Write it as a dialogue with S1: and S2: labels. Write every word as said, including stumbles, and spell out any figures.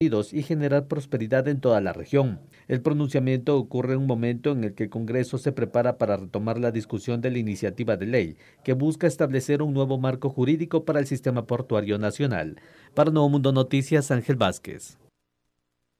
S1: y generar prosperidad en toda la región. El pronunciamiento ocurre en un momento en el que el Congreso se prepara para retomar la discusión de la iniciativa de ley que busca establecer un nuevo marco jurídico para el sistema portuario nacional. Para Nuevo Mundo Noticias, Ángel Vázquez.